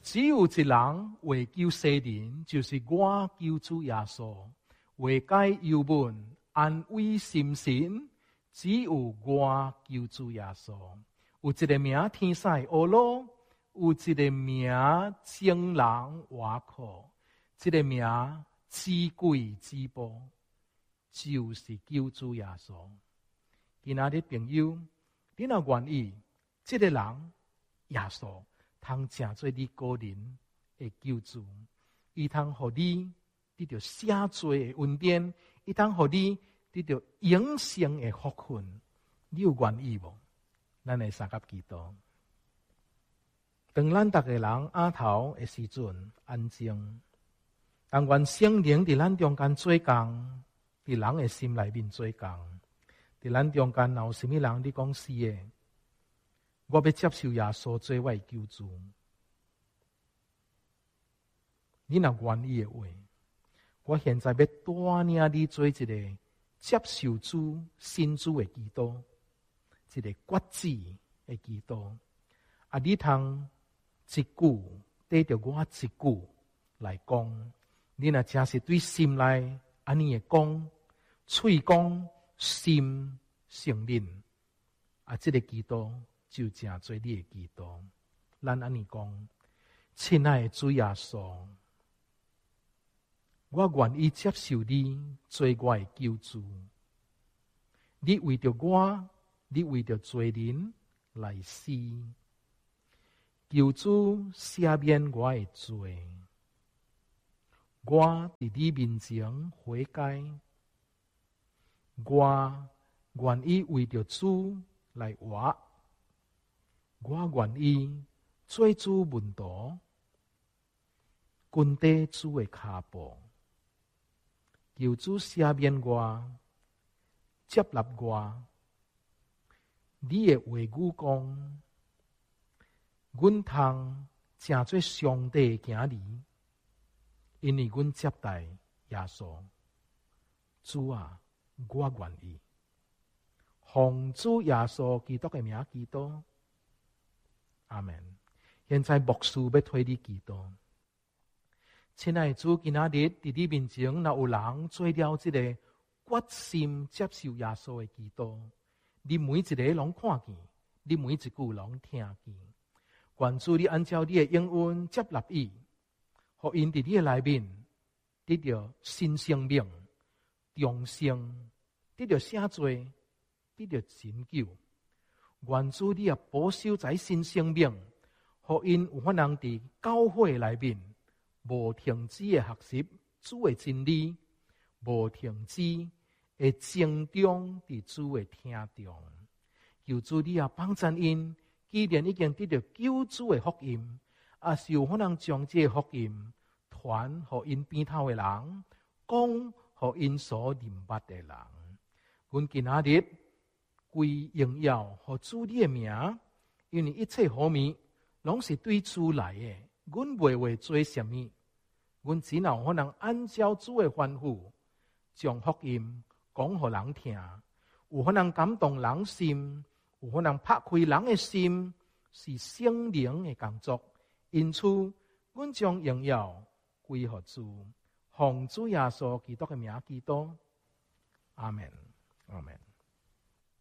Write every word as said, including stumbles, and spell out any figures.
只有一人为救世人，就是我救主耶稣，为解忧闷、安慰心神，只有我救主耶稣。有一个名天使乌罗，有一个名情人瓦可，这个名至贵至宝，就是救主耶稣。今仔日朋友，你若愿意，这个人耶稣通成做你个人的救主，伊通互你得到赦罪的恩典，伊通互你得到永生的福分。你有愿意无？咱来三甲祈祷。当咱逐个人额头的时阵安静，但愿圣灵伫咱中间做工，伫人的心内面做工。伫咱中间若有啥物人你讲是的，我要接受耶稣做我的救主。你若愿意的话，我现在要带领你做一个接受主、信主的基督，一个决志的基督。啊，你通一句对着我一句来讲，你若真是对心内安尼的讲，嘴讲，心承认，啊，这个基督就正做你的基督。咱安尼讲，亲爱的主耶稣，我愿意接受你做我的救主。你为着我，你为着罪人来死，救主赦免我的罪。我伫你面前悔改，我愿意为着主来活，我愿意做主门徒，跟在主的脚步。求主赦免我，接纳我。你的话语讲，阮通成做上帝的儿女，因为阮接待耶稣。主啊，我愿意。奉主耶稣基督的名祈祷，阿们。现在牧师要推你祈祷。亲爱的主，今仔日伫你面前，若有人做了这个决心接受耶稣的基督，你每一个拢看见，你每一句拢听见。愿主你按照你的应允接纳伊，互因伫你的内面得到新生命、重生，得到赦罪，得到拯救。愿主你也保守在新生命，互因有法能伫教会内面无停止的学习主的真理，无停止的增长伫主的听中。求主你也帮助因，既然已经得到救主的福音，也是有可能将这个福音传互因边头的人，讲互因所明白的人。阮今仔日归荣耀互主你的名，因为一切好物拢是对主来的。阮袂话做什么，阮只能可能按照主的吩咐，将福音讲互人听，有可能感动人心，有可能拍开人的心，是圣灵的工作。因此，阮将荣耀归乎主，奉主耶稣基督的名祈祷，阿们，阿们。